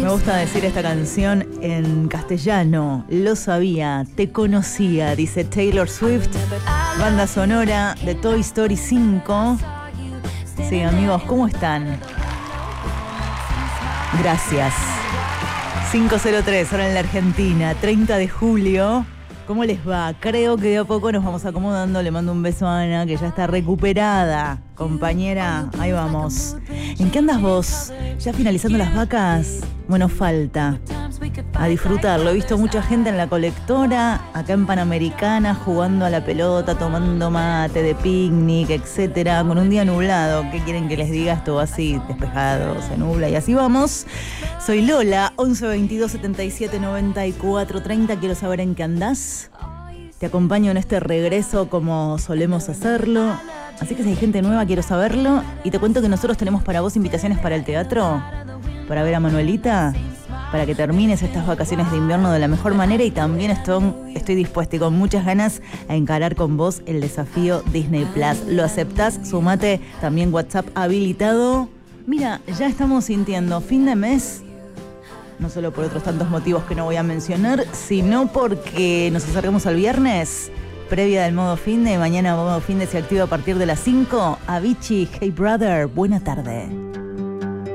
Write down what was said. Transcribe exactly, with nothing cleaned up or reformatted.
Me gusta decir esta canción en castellano. Lo sabía, te conocía, dice Taylor Swift. Banda sonora de Toy Story cinco. Sí, amigos, ¿cómo están? Gracias. cinco cero tres, ahora en la Argentina, treinta de julio. ¿Cómo les va? Creo que de a poco nos vamos acomodando. Le mando un beso a Ana, que ya está recuperada. Compañera, ahí vamos. ¿En qué andas vos? ¿Ya finalizando las vacas? Bueno, falta. A disfrutarlo. He visto mucha gente en la colectora, acá en Panamericana, jugando a la pelota, tomando mate de picnic, etcétera, con un día nublado. ¿Qué quieren que les diga? Esto así, despejado, se nubla y así vamos. Soy Lola, once veintidós setenta y siete noventa y cuatro treinta. Quiero saber en qué andás. Te acompaño en este regreso como solemos hacerlo. Así que si hay gente nueva, quiero saberlo. Y te cuento que nosotros tenemos para vos invitaciones para el teatro, para ver a Manuelita, para que termines estas vacaciones de invierno de la mejor manera. Y también estoy, estoy dispuesta y con muchas ganas a encarar con vos el desafío Disney Plus. ¿Lo aceptás? Sumate, también WhatsApp habilitado. Mira, ya estamos sintiendo fin de mes. No solo por otros tantos motivos que no voy a mencionar, sino porque nos acercamos al viernes, previa del modo fin de. Mañana modo fin de se activa a partir de las cinco. Avicii, Hey Brother, buena tarde.